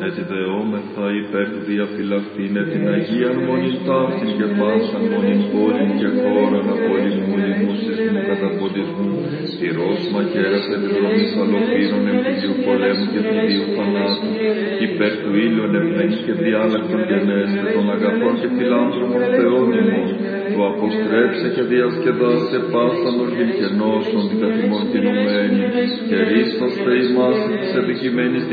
Έτσι δεόμεθα υπέρ του διαφυλαχθήνε την Αγίαν Μονήν ταύτην και πάσαν μονήν πόλην και χώραν απολυμού λοιμού σεισμού καταποντισμού, πυρός μακέρας επιδρομής αλοφύρων εμπειρίου πολέμου και πηδίου θανάτου, υπέρ του ήλιον ευνεγή και διάλακτον γενέστε των αγαθών και φιλάνθρωπων Θεών ημών, που αποστρέψε και διασκεδάσε πάσαν οργήν και νόσον την καθημών κινουμένη, και ρίσταστε ημάς της εδικημένης